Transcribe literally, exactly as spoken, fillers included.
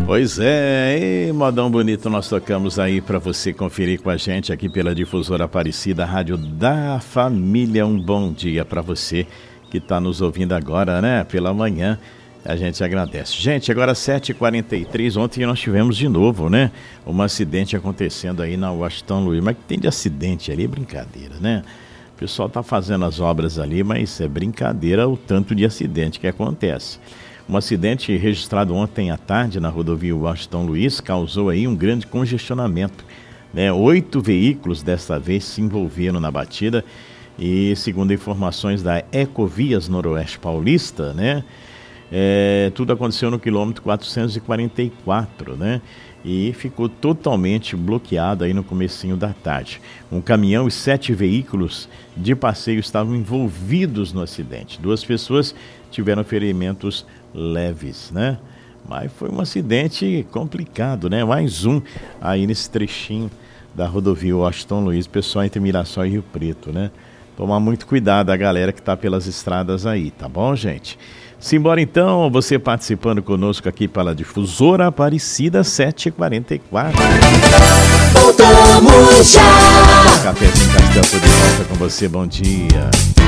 Pois é, e modão bonito nós tocamos aí para você conferir com a gente aqui pela Difusora Aparecida, Rádio da Família. Um bom dia para você que está nos ouvindo agora, né? Pela manhã, a gente agradece. Gente, agora sete e quarenta e três, ontem nós tivemos de novo, né? Um acidente acontecendo aí na Washington Luiz. Mas que tem de acidente ali, é brincadeira, né? O pessoal tá fazendo as obras ali, mas é brincadeira o tanto de acidente que acontece. Um acidente registrado ontem à tarde na rodovia Washington Luiz causou aí um grande congestionamento, né? Oito veículos desta vez se envolveram na batida e, segundo informações da Ecovias Noroeste Paulista, né? É, tudo aconteceu no quilômetro quatrocentos e quarenta e quatro, né? E ficou totalmente bloqueado aí no comecinho da tarde. Um caminhão e sete veículos de passeio estavam envolvidos no acidente. Duas pessoas tiveram ferimentos leves, né? Mas foi um acidente complicado, né? Mais um aí nesse trechinho da rodovia Washington Luiz, pessoal entre Mirassol e Rio Preto, né? Tomar muito cuidado a galera que tá pelas estradas aí, tá bom, gente? Simbora então, você participando conosco aqui pela Difusora Aparecida sete e quarenta e quatro. Voltamos já! Cafézinho Castelo, tô de volta com você, bom dia.